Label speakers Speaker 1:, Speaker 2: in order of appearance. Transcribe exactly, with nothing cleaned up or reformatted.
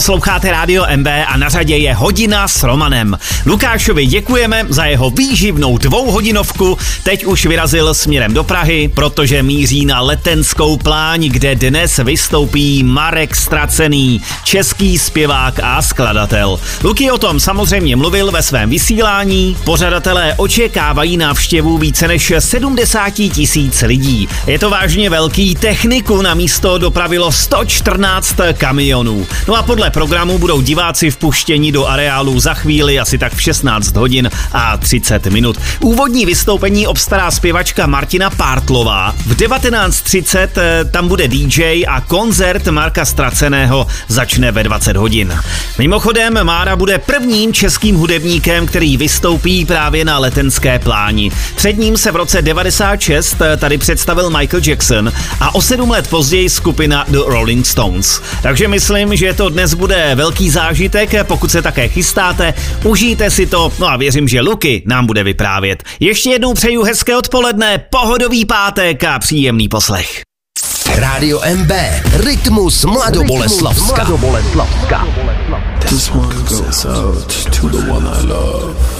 Speaker 1: Sloucháte Rádio M B a na řadě je Hodina s Romanem. Lukášovi děkujeme za jeho výživnou dvouhodinovku. Teď už vyrazil směrem do Prahy, protože míří na Letenskou pláň, kde dnes vystoupí Marek Stracený, český zpěvák a skladatel. Luky o tom samozřejmě mluvil ve svém vysílání. Pořadatelé očekávají návštěvu více než sedmdesát tisíc lidí. Je to vážně velký, techniku na místo dopravilo sto čtrnáct kamionů. No a podle programu budou diváci vpuštěni do areálu za chvíli, asi tak v šestnáct hodin a třicet minut. Úvodní vystoupení obstará zpěvačka Martina Pártlová. V devatenáct třicet tam bude D J a koncert Marka Straceného začne ve dvacet hodin. Mimochodem, Mára bude prvním českým hudebníkem, který vystoupí právě na Letenské pláni. Před ním se v roce devadesát šest tady představil Michael Jackson a o sedm let později skupina The Rolling Stones. Takže myslím, že to dnes bude velký zážitek, pokud se také chystáte, užijte si to, no a věřím, že Luky nám bude vyprávět. Ještě jednou přeju hezké odpoledne, pohodový pátek a příjemný poslech.
Speaker 2: Rádio M B, Rytmus Mladoboleslavska.
Speaker 3: This one goes out to the one I love.